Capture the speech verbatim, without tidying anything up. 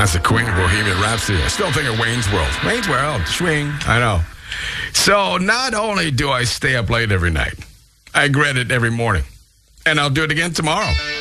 That's the Queen of Bohemian Rhapsody. I still think of Wayne's World. Wayne's World, swing. I know. So not only do I stay up late every night, I regret it every morning. And I'll do it again tomorrow.